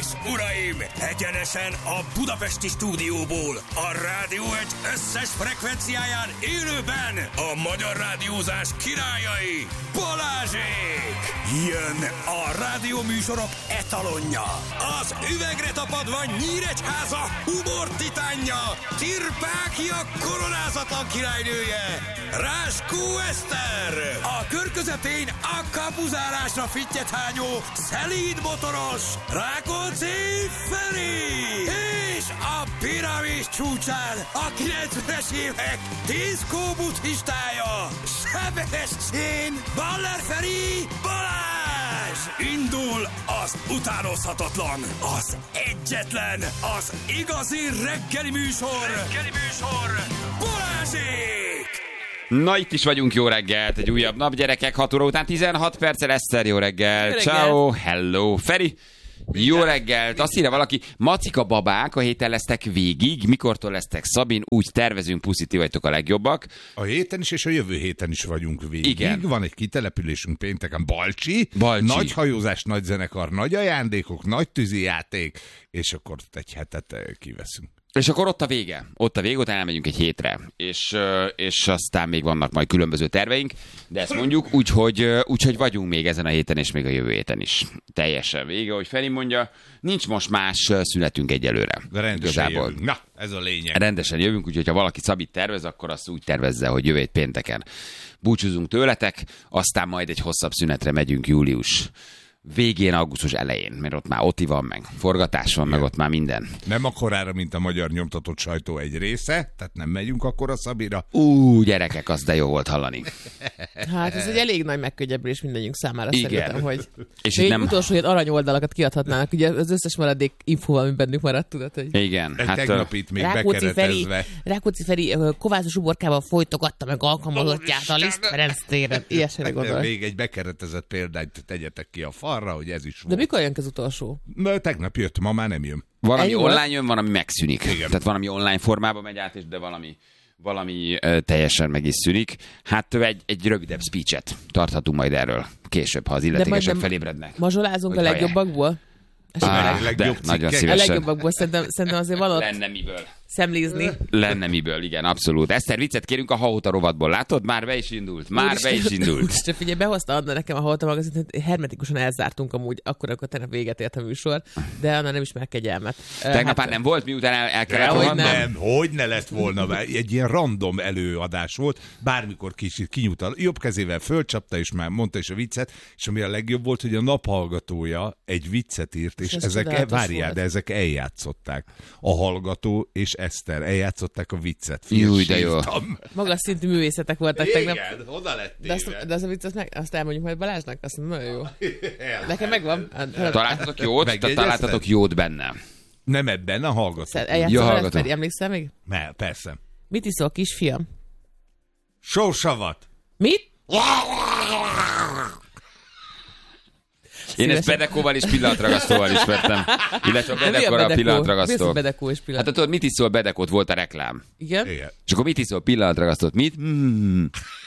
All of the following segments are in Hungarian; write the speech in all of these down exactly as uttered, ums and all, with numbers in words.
és uraim, egyenesen a budapesti stúdióból, a Rádió egy összes frekvenciáján élőben a magyar rádiózás királyai, Balázsék! Jön a rádióműsorok etalonja, az üvegre tapadva Nyíregyháza humor titánja, Tirpákia koronázatlan királynője, Ráskó Eszter! A kör közepén a kapuzárásra fittyethányó, szelíd motoros Rákóczi Feri! És a piramis csúcsán a kilencvenes évek diszkó buddhistája, Sebestyén Baller Feri Balázs! Indul az utánozhatatlan, az egyetlen, az igazi reggeli műsor, reggeli műsor Balázsék! Na, itt is vagyunk, jó reggelt, egy újabb nap, gyerekek, hat óra után tizenhat perccel, Eszter, jó reggel, ciao, hello, Feri, jó reggelt, azt írja valaki, macika babák, a héten lesztek végig, mikortól lesztek, Szabin, úgy tervezünk, puszi, ti vagytok a legjobbak. A héten is, és a jövő héten is vagyunk végig. Igen. Van egy kitelepülésünk pénteken, Balcsi, Balcsi. Nagy hajózás, nagy zenekar, nagy ajándékok, nagy tűzijáték, és akkor egy hetet kiveszünk. És akkor ott a vége, ott a vége, utána elmegyünk egy hétre, és, és aztán még vannak majd különböző terveink, de ezt mondjuk úgy, hogy, úgy, hogy vagyunk még ezen a héten, és még a jövő héten is. Teljesen vége, hogy Feri mondja, nincs most más szünetünk egyelőre. De rendesen Igazából. jövünk. Na, ez a lényeg. Rendesen jövünk, úgyhogy ha valaki Szabit tervez, akkor azt úgy tervezze, hogy jövő hét pénteken búcsúzunk tőletek, aztán majd egy hosszabb szünetre megyünk július végén, augusztus elején, mert ott már oti van, meg forgatás van, igen. Meg ott már minden. Nem akkorára, mint a magyar nyomtatott sajtó egy része, tehát nem megyünk akkor a Szabira. Ú, gyerekek, az de jó volt hallani. Hát ez egy elég nagy megkönnyebbülés mindannyiunk számára, igen. Szerintem, hogy és még nem... utolsó, hogy aranyoldalakat kiadhatnának, ugye az összes maradék infóval, ami bennük maradt, tudod, hogy... Igen. Egy hát tegnap itt még Rákóczi Feri, bekeretezve. Rákóczi Feri kovászos uborkával folytogatta meg alkalmazottját a Liszt Ferenc téren. Ilyesmire gondol. Még egy bekeretezett példányt tegyetek ki a falra, hogy ez is volt. De mikor jön az utolsó? Na, tegnap jött, ma már nem jön. Van, ami Ennyi online volt? jön, van, ami megszűnik. Igen. Tehát van, ami online formában megy át, és de valami, valami uh, teljesen meg is szűnik. Hát egy, egy rövidebb speechet tarthatunk majd erről később, ha az illetékesek felébrednek. Mazsolázunk a Hogy legjobbakból? Ah, legjobb de, cikkek. nagyon A szívesen. legjobbakból szerintem, szerintem azért valót Lenne miből. szemlézni. Lenne miből, igen, abszolút. Eszter, viccet kérünk a Hahota rovatból. Látod? Már be is indult. Már be is indult. Úristen, figyelj, behozta Anna nekem a Hahota magazint, hogy hermetikusan elzártunk amúgy, akkor, akkor tegnap véget ért a műsor, de Anna nem ismer kegyelmet. Tegnap már nem volt, miután el, el kellett Hogy rohannom? nem, hogy ne lett volna, egy ilyen random előadás volt, bármikor kicsit kinyújt a jobb kezével fölcsapta, és már mondta is a viccet, és ami a legjobb volt, hogy a naphallgatója egy viccet írt, és, És ez ezek, csodálatos várjál, volt. de ezek eljátszották. A hallgató és Eszter eljátszották a viccet. Júj, de jó. Sírtam. Magas szintű művészetek voltak tegnap. Igen, oda lett De azt, de az a vicc, azt, meg, azt elmondjuk majd Balázsnak, azt mondom, nagyon jó. Nekem megvan. Találtatok jót? Megjegyezted? Találtatok jót benne. Nem ebben, a hallgató. Eljátszol Jó, veled, hallgatom. Feri, emlékszel még? Ne, persze. Mit iszol, kisfiam? Sósavat. Mit? Én ezt Szívesen. Bedekóval és pillanatragasztóval ismertem. Illetve a De mi a Bedekóra a Bedekó? pillanatragasztó. Mi az a Bedekó és pillanat? Hát tudod, mit iszol Bedekót? Volt a reklám. Igen? Igen. És akkor mit iszol pillanatragasztót? Mit? Mm.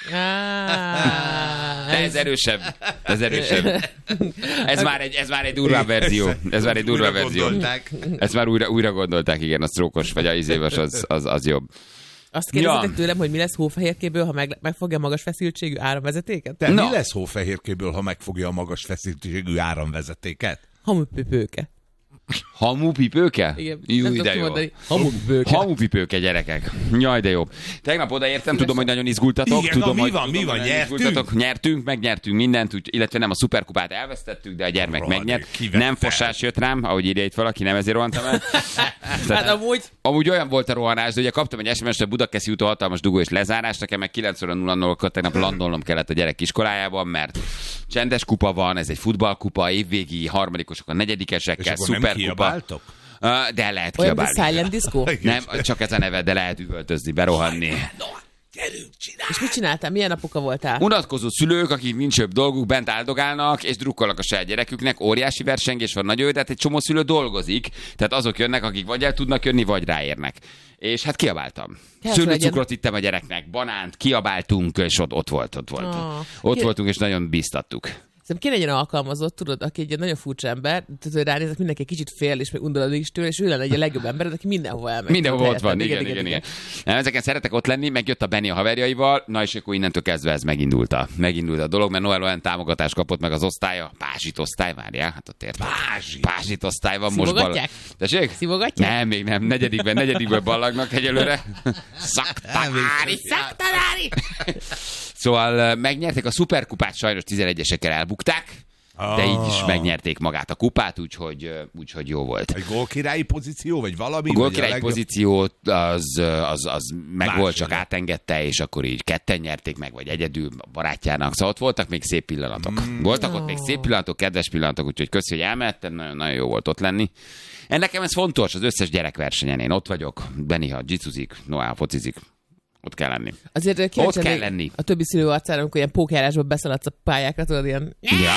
Ah, De ez erősebb. Ez erősebb. Ez már egy, ez már egy durvább verzió. Ez már egy durvább Újra verzió. gondolták. Ezt már újra, újra gondolták, igen, a sztrókos vagy a izéves az, az, az jobb. Azt kérdezitek Ja. tőlem, hogy mi lesz Hófehérkéből, ha meg, megfogja a magas feszültségű áramvezetéket? De Na. mi lesz Hófehérkéből, ha megfogja a magas feszültségű áramvezetéket? Hamupipőke. Hamupipőke? Igen, nem Jú, tudom de jó. kimondani. Hamupipőke. Hamupipőke, gyerekek. Jaj, de jó. Tegnap odaértem, tudom, hogy nagyon izgultatok. Igen, tudom, na, mi hogy, van, tudom, mi van, hogy nagyon nyertünk? izgultatok. Nyertünk, megnyertünk mindent, úgy, illetve nem a szuperkupát elvesztettük, de a gyermek Rohadék, megnyert. kivette. Nem fosás jött rám, ahogy írja itt valaki, nem ezért rohantam el. Hát amúgy Amúgy olyan volt a rohanás, de ugye kaptam egy es em es-t, hogy Budakeszi úton hatalmas dugó és lezárás, nekem meg kilenc óra nulla nullakor tegnap landolnom kellett a gyerek iskolájában, mert csendes kupa van, ez egy futballkupa, évvégi harmadikosok a És negyedikesekkel, akkor nem szuperkupa. kiabáltok? Uh, de lehet olyan, mint kiabálni. Silent Disco. Nem, csak ez a neve, de lehet üvöltözni, berohanni. Gyerünk, csinálj! És mit csináltál? Milyen napoka voltál? Unatkozó szülők, akik nincs több dolguk, bent áldogálnak, és drukkolnak a saját gyereküknek, óriási versengés van, nagyon jó, tehát egy csomó szülő dolgozik, tehát azok jönnek, akik vagy el tudnak jönni, vagy ráérnek. És hát kiabáltam. Szőlőcukrot ittem a gyereknek, banánt, kiabáltunk, és ott, ott volt, ott volt. Ah. Ott Ki- voltunk, és nagyon bíztattuk. Szerintem kéne egy ilyen alkalmazott, tudod, aki egy ilyen nagyon furcsa ember, tehát ránézek, mindenki egy kicsit fél, és még undorod is tőle, és ő lenne egy a legjobb ember, aki mindenhova elmegy. Mindenhol ott van, igen, igen, igen, igen. igen. Ezeken szeretek ott lenni, megjött a Benni a haverjaival, na és akkor innentől kezdve ez megindult a, megindult a dolog, mert Noel olyan támogatást kapott meg az osztálya, Pázsit osztály, várjál, hát ott érted. Pázsit. Pázsit osztály van most. Szivogatják? Tessék? Szivogatják? Nem, még nem, negyedikben, negyedikben ballagnak egyelőre. Szaktanári, szaktanári! Szóval megnyerték a szuperkupát, sajnos tizenegyesekkel elbukták, de így is megnyerték magát a kupát, úgyhogy, úgyhogy jó volt. Egy gólkirályi pozíció, vagy valami? A gólkirályi legjobb... pozíció az, az, az meg Más volt, csak jelen. átengedte, és akkor így ketten nyerték meg, vagy egyedül a barátjának. Szóval ott voltak még szép pillanatok. Mm. Voltak ott még szép pillanatok, kedves pillanatok, úgyhogy köszi, hogy elmehettem, nagyon, nagyon jó volt ott lenni. Nekem ez fontos, az összes gyerekversenyen én ott vagyok. Beniha jicuzik, Noel focizik. Ott kell lenni. Azért Ott kell lenni. A többi szülő arcára, amikor ilyen pókjárásban beszaladsz a pályákra, tudod, ilyen... Ja.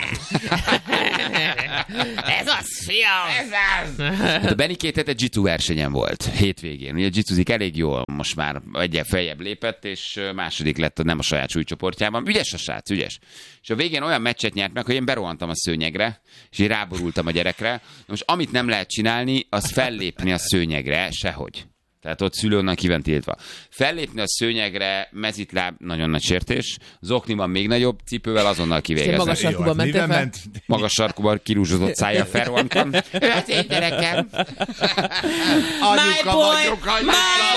Ez az, fiam! Ez az! Hát a Benni két hete jitsu versenyen volt, hétvégén. Ugye jitsuzik elég jól, most már egyen feljebb lépett, és második lett nem a saját súlycsoportjában. Ügyes a srác, ügyes. És a végén olyan meccset nyert meg, hogy én berohantam a szőnyegre, és én ráborultam a gyerekre. Most amit nem lehet csinálni, az fellépni a szőnyegre, sehogy. Tehát ott szülőnek ki van tiltva. Fellépni a szőnyegre, mezitláb, nagyon nagy sértés. Zokniban még nagyobb, cipővel azonnal kivégeznek. Magas sarkuban mentél fel? Magas sarkuban kirúzsodott szája felrohantam. Ő az én gyerekem. Anyuka vagyok, anyuka.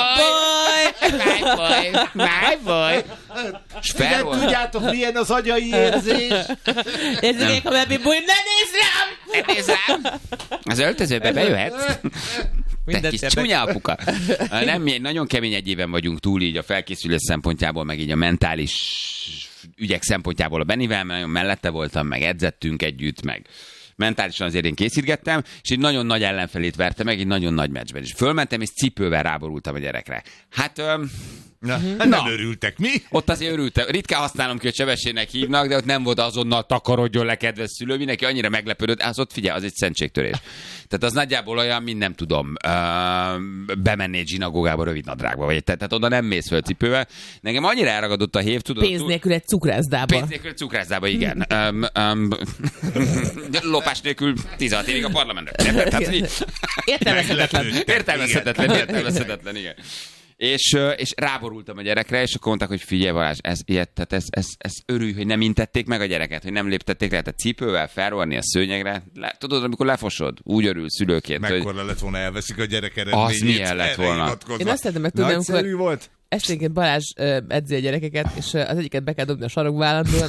My boy, my boy. És Nem tudjátok, milyen az agyai érzés. Érzékek a baby boy, ne nézz rám! Ne nézz rám! Az öltözőbe bejöhetsz. Te kis csúnya apuka. Nem, mi egy nagyon kemény egy éven vagyunk túl így a felkészülés szempontjából, meg így a mentális ügyek szempontjából a Bennivel, mert nagyon mellette voltam, meg edzettünk együtt, meg mentálisan azért én készítgettem, és egy nagyon nagy ellenfelét verte meg, egy nagyon nagy meccsben. És fölmentem, és cipővel ráborultam a gyerekre. Hát... Öm, Na, Na. nem örültek, mi? Ott azért örültem. Ritkán használom ki, hogy sebességnek hívnak, de ott nem volt azonnal takarodjon le, kedves szülő. Mindenki annyira meglepődött, az ott figyelj, az egy szentségtörés. Tehát az nagyjából olyan, mint nem tudom, uh, bemennél zsinagógába rövid nadrágba, vagy tehát oda nem mész föl cipővel. Nekem annyira elragadott a hév, tudod. Pénz nélkül egy cukrászdába. Pénz nélkül egy cukrászdába, igen. um, um, lopás nélkül tizenhat évig a parlamentben. Értelmezhetetlen. Értelmezhetetlen, értelmezhetetlen, igen. És, és ráborultam a gyerekre, és akkor mondták, hogy figyelj Balázs, ez, ilyet, tehát ez, ez, ez örülj, hogy nem intették meg a gyereket, hogy nem léptették le, tehát cipővel felrohanni a szőnyegre. Le, tudod, amikor lefosod, úgy örül szülőként. Mekkora hogy... lett volna, elveszik a gyerek eredményét. Az milyen lett volna. Én azt tettem meg tudni, Nagyszerű amikor volt. esténként Balázs ö, edzi a gyerekeket, és ö, az egyiket be kell dobni a sarokba állandóan,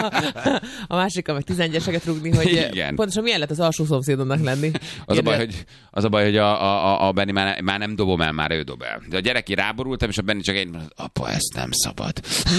a másikkal meg tizenegyeseket rúgni, hogy Igen. pontosan milyen lett az alsó szomszédonnak lenni. Az a Én, baj, ö, hogy, az a baj, hogy a, a, a Benni már, már nem dobom el, már ő dob el. De a gyereki ráborultam, és a Benni csak egy mondott, apa, ezt nem szabad.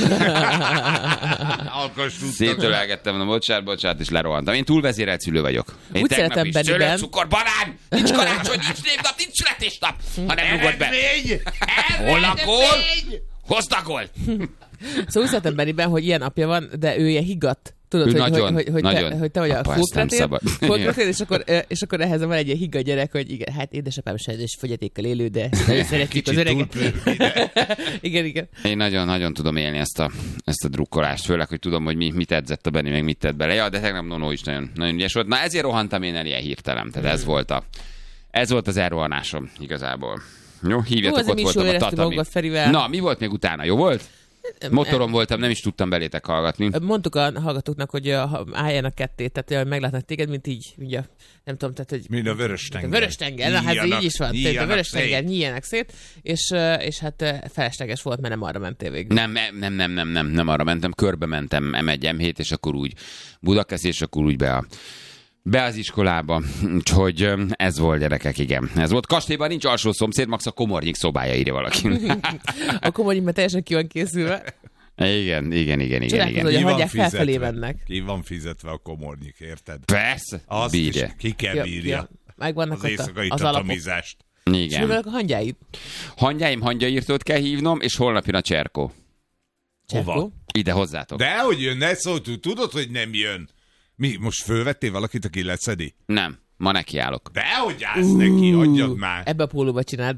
Szétölelgettem, mondom, bocsánat, bocsánat, és lerohantam. Én túlvezérelt szülő vagyok. Én Úgy tegnap szeretem is Benniben. Csörög, cukor, banán! Nincs karácsony, nincs névnap, nincs születésnap! Ha nem rugod be. Hol a gól? Hozd a gólt! Szóval úgy szeretem Benniben, hogy ilyen apja van, de ő ilyen higgadt. Tudod, Ő hogy, nagyon, hogy, hogy, nagyon. Te, hogy te vagy Apa, a ezt nem szabad. fótkretél, és akkor, és akkor ehhez van egy ilyen higgadt gyerek, hogy igen, hát édesapám sajnos fogyatékkal élő, de nagyon szeretjük az öreget. Igen, igen. Én nagyon-nagyon tudom élni ezt a, ezt a drukkolást, főleg, hogy tudom, hogy mi, mit edzett a Benni, meg mit tett bele. Ja, de tegnap Nono is nagyon, nagyon ügyes volt. Na ezért rohantam én el ilyen hirtelen. Tehát ez volt, a, ez volt az elrohanásom igazából. Jó, hívjatok, ott voltam a tatami. Na, mi volt még utána? Jó volt? Motoron voltam, nem is tudtam belétek hallgatni. Mondtuk a hallgatóknak, hogy álljanak ketté, tehát meglátnak téged, mint így, ugye, nem tudom, tehát, hogy... Mint a vörös tenger. A vörös tenger, na hát így is van. Tehát a vörös tenger nyíljenek szét, és, és hát felesleges volt, mert nem arra mentél végül. Nem, nem, nem, nem, nem, nem arra mentem, körbe mentem em egy em hét, és akkor úgy Budakeszi, és akkor úgy be a Be az iskolába, úgyhogy ez volt, gyerekek, igen. Ez volt. Kastélyban nincs alsó szomszéd, max a Komornyik szobája, írja valaki. A Komornyik már teljesen ki van készülve. Igen, igen, igen, igen. igen. Hogy a hagyják felfelé mennek. Ki van fizetve a Komornyik, érted? Persze, azt bírja. Is ki kell Ja, bírja. ja. Megvannak az ott éjszakai az alapok. tatamizást. Igen. És mi vannak a hangyáid? Hangyáim hangyaírtót kell hívnom, és holnap jön a Cserkó. Hova? Ide hozzátok. Dehogy jön, ne szólj, tudod, hogy nem jön. Mi, most fölvettél valakit, aki leszedi? Nem, ma nekiállok. Dehogy állsz uh, neki, adjad már. Ebbe a pólóba csináld.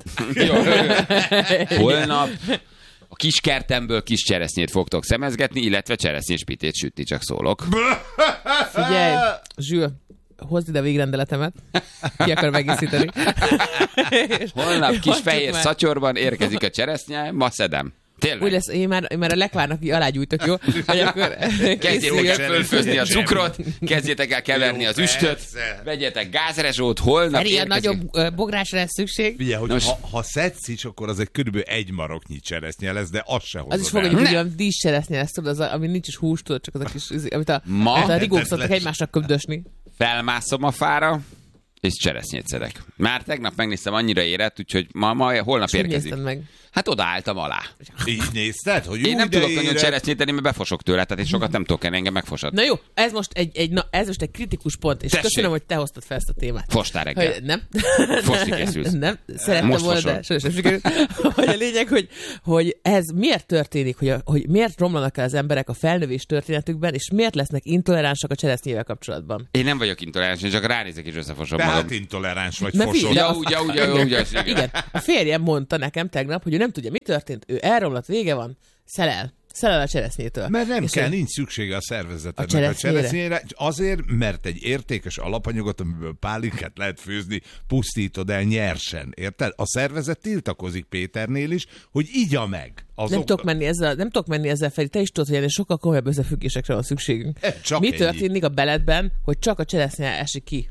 Holnap a kis kertemből kis cseresznyét fogtok szemezgetni, illetve cseresznyés pitét sütni, csak szólok. Figyelj, Zsül, hozd ide a végrendeletemet. Ki akar megészíteni. Holnap kis fehér szatyorban érkezik a cseresznye, ma szedem. Tényleg? Úgy lesz, én már, én már a lekvárnak így alágyújtok, jó? Hogy akkor kezdjétek el fölfőzni a cukrot, kezdjétek el keverni jó, az üstöt, vegyetek gázrezsót, holnap érkezik. Ilyen nagyobb uh, bográsra lesz szükség. Figyelj, hogy Nos, ha, ha szedsz is, akkor az egy körülbelül egy maroknyi cseresznye lesz, de az se hozod az is fogadjuk, hogy olyan díszcseresznye lesz, tudod, az, ami nincs is hús, tudod, csak az a kis, amit a, Ma? amit a rigók szoktak egymásnak köbdösni. Felmászom a fára, és cseresznyét szedek. Már tegnap megnéztem, annyira érett, úgyhogy ma, ma holnap és érkezik. Meg? Hát odaálltam alá. Így nézted, hogy jó, én nem tudok érett. nagyon cseresznyét tenni, mert befosok tőle, tehát én sokat nem tudok enni, engem megfosad. Na jó, ez most egy, egy, na, ez most egy kritikus pont, és Tessék. Köszönöm, hogy te hoztad fel ezt a témát. Fostál reggel. Hogy, nem? Fosni készülsz. Nem, szerettem most volna, de sajnos nem sikerült. Hogy a lényeg, hogy, hogy ez miért történik, hogy, a, hogy miért romlanak el az emberek a felnövés történetükben, és miért lesznek intoleránsak a cseresznyével kapcsolatban. Én nem vagyok intoleráns, én csak ránézek és összefosom magam. Tehát intoleráns vagy, Na, fosod. Ja, ugye, ugye, ugye, ugye, igen. igen. A férjem mondta nekem tegnap, hogy ő nem tudja, mi történt. Ő elromlott, vége van, szelel. Szelel a cseresznyétől. Mert nem és kell, ő... nincs szüksége a szervezetednek a cseresznyére. a cseresznyére. Azért, mert egy értékes alapanyagot, amiből pálinkát lehet főzni, pusztítod el nyersen. Érted? A szervezet tiltakozik Péternél is, hogy igya meg. Azok... Nem tudok menni ezzel, nem tudok menni ezzel felé. Te is tudod, hogy ennél sokkal komolyabb összefüggésekre van szükségünk. Csak mi ennyi. történik a beletben, hogy csak a cseresznye esik ki?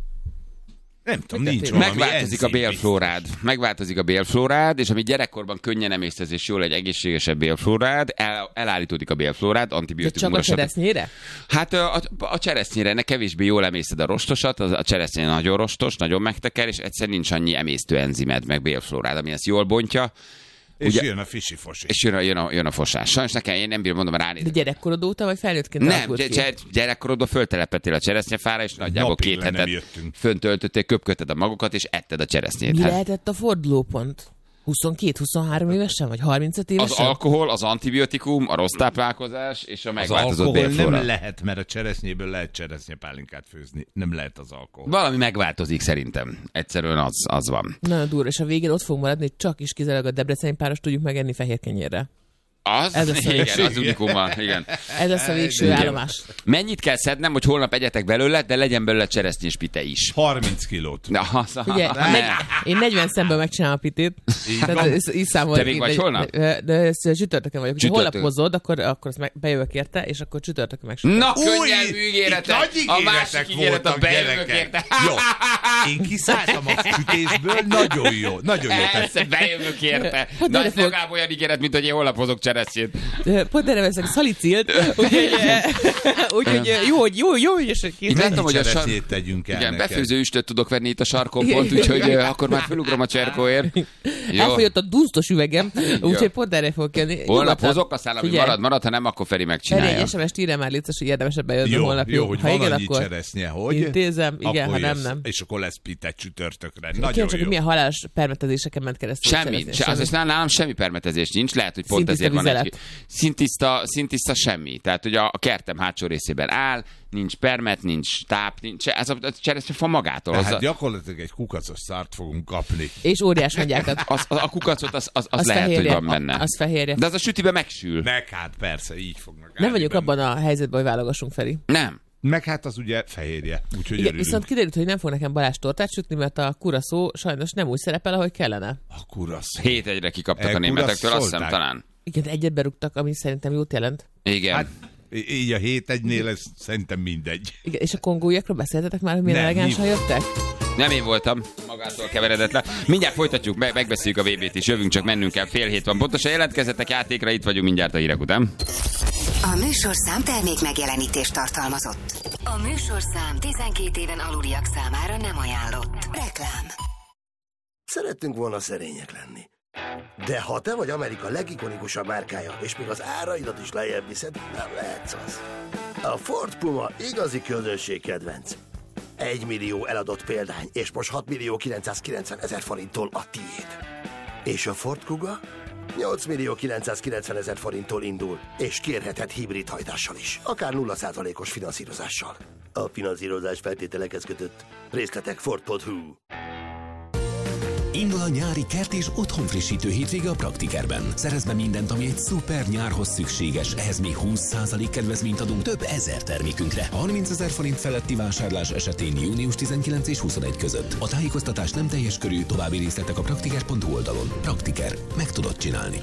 Nem tudom, nincs valami megváltozik a bélflórád. Megváltozik a bélflórád, és ami gyerekkorban könnyen emésztesz, és jól egy egészségesebb bélflórád, el, elállítódik a bélflórád, antibiotikumra. Csak a cseresznyére? Hát a, a, a cseresznyére ne kevésbé jól emészted a rostosat, a, a cseresznye nagyon rostos, nagyon megteker, és egyszerűen nincs annyi emésztő enzimed, meg bélflórád, ami ezt jól bontja. És ugye, jön a fisi-fosi. És jön a, jön, a, jön a fosás. Sajnos nekem, én nem bírom, mondom, ránézni. De gyerekkorod óta, vagy felnőttként? Nem, gy- gyerekkorodban föltelepettél a cseresznyefára, és nagyjából Napig két hetet föntöltöttél, köpködted a magokat, és etted a cseresznyét. Mi hát... lehetett a fordulópont? huszonkettő-huszonhárom évesen, vagy harmincöt évesen? Az alkohol, az antibiotikum, a rossz táplálkozás és a megváltozott bélflóra. Nem lehet, mert a cseresznyéből lehet cseresznyepálinkát főzni. Nem lehet az alkohol. Valami megváltozik szerintem. Egyszerűen az, az van. Nagyon durva, és a végén ott fog maradni, hogy csak is kizárólag a debreceni páros tudjuk megenni fehér kenyérre. Az? Ez igen, az unikummal, igen. Ez lesz a végső igen. állomás. Mennyit kell szednem, hogy holnap egyetek belőle, de legyen belőle cseresznyés pite is? harminc kilót. Na, az, Ugye, ne. negy, én negyven szemben megcsinálom a pitét. Tehát így számol. Te még vagy holnap? De, de ezt csütörtökön vagyok. Ha Csütörtök. holnap hozod, akkor, akkor azt meg, bejövök érte, és akkor csütörtökön megsütöm. Na, Új, könnyelmű ígéretek! nagy A ígéretek másik ígéret a voltak, bejövök gyerekek. érte. Jó, én kiszálltam a sütésből, nagyon jó, nagyon jó. Persze, bejövök érte. Hát Nagy de fog- legalább olyan ígéret, mint hogy én holnap hozok cseresznyét. Pont erre veszek szalicilt, úgyhogy úgyhogy jó, hogy jó, jó, és Itt kész. láttam, hogy a sar... Cseresznyét tegyünk el Igen, neked. befőző üstöt tudok venni itt a sarkon pont, úgyhogy uh, akkor már felugrom a cserkóért. Jó. Elfogyott a dunsztos üvegem, úgyhogy pont erre fogok jönni. Holnap Nyugodtan. hozok, aztán ami Figyelj. marad, marad, ha nem, akkor Feri Feri, megcsinálja. egy es em es-t írja már létszes, hogy érdemesebb bejönni Jó, holnap. jó, hogy ha van igen, annyi akkor cseresznye, hogy? intézem, igen, akkor ha nem, jössz, nem. És akkor lesz pite csütörtökre. Kérdés Nagyon csak, jó. hogy milyen halálos permetezéseken ment keresztül. a Semmi, cseresznye. se, az, az nálam semmi permetezés nincs, lehet, hogy pont Szintiszta ezért van egy vizelet. szintiszta, szintiszta semmi. Tehát, hogy a, a kertem hátsó részében áll, nincs permet, nincs táp, nincs, ez a, a cseresznyefa magától. Tehát Az, a, gyakorlatilag egy kukacos szárt fogunk kapni. És óriás hangyákat. az, a, a kukacot, az, az, az, Az lehet, fehérje. hogy van benne. Az fehérje. De az a sütibe megsül. Meg hát persze, így fognak Nem állni vagyok benne. abban a helyzetben, hogy válogassunk, Feri. Nem. Meg hát az ugye fehérje, úgyhogy Igen, örülünk. viszont kiderült, hogy nem fog nekem Balázs tortát sütni, mert a kuraszó sajnos nem úgy szerepel, ahogy kellene. A kurasz. Hét egyre kikaptak a Elkurasszolták. németektől, azt hiszem talán. Igen, egyet berúgtak, ami szerintem jót jelent. Igen. Hát így a hét egynél ez szerintem mindegy. Igen, és a kongóiakról beszéltetek már, hogy milyen Nem, elegánsan mi jöttek? Nem én voltam, magától keveredett le. Mindjárt folytatjuk, meg, megbeszéljük a vé bét is, jövünk, csak mennünk kell, fél hét van. Pontosan jelentkezzetek játékra, itt vagyunk mindjárt a hírek után. A műsorszám termék megjelenítést tartalmazott. A műsorszám tizenkét éven aluliak számára nem ajánlott. Reklám. Szerettünk volna szerények lenni. De ha te vagy Amerika legikonikusabb márkája, és még az áraidat is lejjebb viszed, nem lehetsz az. A Ford Puma igazi közönség kedvenc. Egy millió eladott példány, és most hat millió kilencszázkilencven ezer forinttól a tiéd. És a Ford Kuga? nyolc millió kilencszázkilencven ezer forinttól indul, és kérheted hibrid hajtással is, akár nulla százalékos finanszírozással. A finanszírozás feltételekhez kötött. Részletek ford pont hu. Indul a nyári kert és otthonfrissítő hétvége a Praktikerben. Szerezd be mindent, ami egy szuper nyárhoz szükséges. Ehhez még húsz százalék kedvezményt adunk több ezer termékünkre. harmincezer forint feletti vásárlás esetén június tizenkilenc és huszonegy között. A tájékoztatás nem teljes körű, további részletek a praktiker pont hu oldalon. Praktiker. Meg tudod csinálni.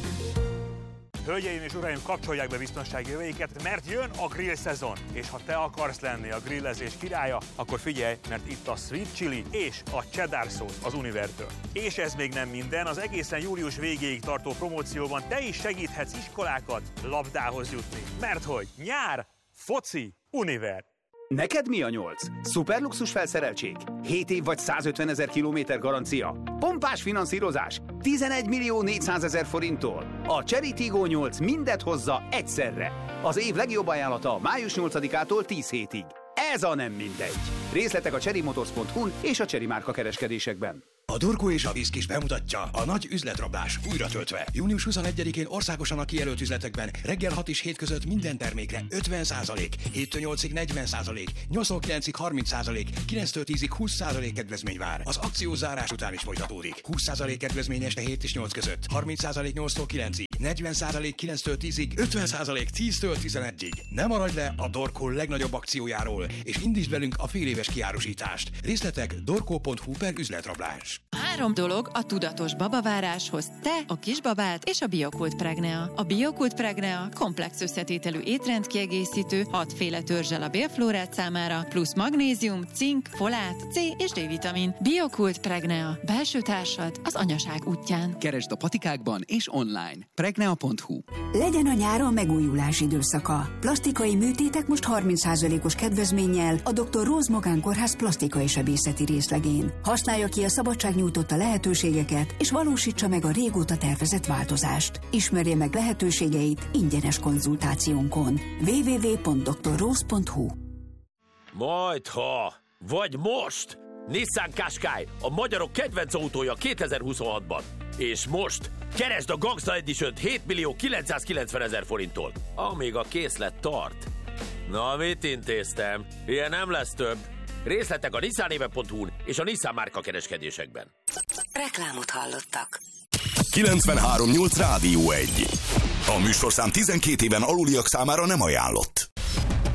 Hölgyeim és uraim, kapcsolják be biztonsági öveiket, mert jön a grill szezon. És ha te akarsz lenni a grillezés királya, akkor figyelj, mert itt a sweet chili és a cheddar szósz az Univertől. És ez még nem minden, az egészen július végéig tartó promócióban te is segíthetsz iskolákat labdához jutni. Mert hogy nyár, foci, Univer. Neked mi a nyolc? Szuperluxus felszereltség? hét év vagy százötvenezer kilométer garancia? Pompás finanszírozás? tizenegy millió négyszázezer forinttól? A Chery Tiggo nyolc mindet hozza egyszerre. Az év legjobb ajánlata május nyolcadikától tíz hétig. Ez a nem mindegy. Részletek a chery motors pont hu-n és a Chery márka kereskedésekben. A Dorko és a Viszkis bemutatja a nagy üzletrablás újra töltve. június huszonegyedikén országosan a kijelölt üzletekben reggel hat és hét között minden termékre ötven százalék, héttől nyolcig negyven százalék, nyolctól kilencig harminc százalék, kilenctől tízig húsz százalék kedvezmény vár. Az akció zárás után is folytatódik. húsz százalék kedvezmény este hét és nyolc között, harminc százalék nyolctól kilencig, negyven százalék kilenctől tízig, ötven százalék tíztől tizenegyig. Ne maradj le a Dorko legnagyobb akciójáról, és indítsd velünk a féléves kiárusítást. Részletek dorko pont hu per üzletrablás. Három dolog a tudatos babaváráshoz: te, a kisbabád és a Biokult Pregnea. A Biokult Pregnea komplex összetételű étrendkiegészítő, hatféle törzsel a bélflórát számára, plusz magnézium, cink, folát, C és D-vitamin. Biokult Pregnea. Belső társad az anyaság útján. Keresd a patikákban és online. pregnea pont hu. Legyen a nyár a megújulás időszaka. Plastikai műtétek most harminc százalékos kedvezménnyel a doktor Rose Magán Kórház plastikai sebészeti részlegén. Használja ki a szabadság nyújtotta lehetőségeket, és valósítsa meg a régóta tervezett változást. Ismerje meg lehetőségeit ingyenes konzultációnkon. double-u double-u double-u pont doktor rose pont hu. Majdha, vagy most! Nissan Qashqai, a magyarok kedvenc autója kétezer-huszonhatban. És most keresd a Gangsta Edition-t hét millió kilencszázkilencvenezer forinttól, amíg a készlet tart. Na, mit intéztem? Ilyen nem lesz több. Részletek a nissanéve pont hu-n és a Nissan márka kereskedésekben. Reklámot hallottak. kilencvenhárom nyolc Rádió egy. A műsorszám tizenkét éven aluliak számára nem ajánlott.